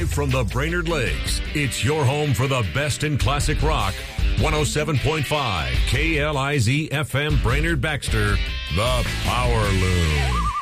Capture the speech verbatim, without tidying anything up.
Live from the Brainerd Lakes, it's your home for the best in classic rock. one oh seven point five K L I Z F M Brainerd Baxter, The Power Loom.